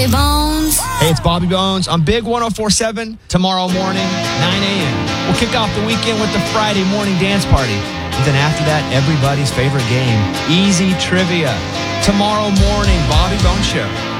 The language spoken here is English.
Bones. Hey, it's Bobby Bones on Big 104.7 tomorrow morning, 9 a.m. We'll kick off the weekend with the Friday morning dance party. And then after that, everybody's favorite game, Easy Trivia. Tomorrow morning, Bobby Bones Show.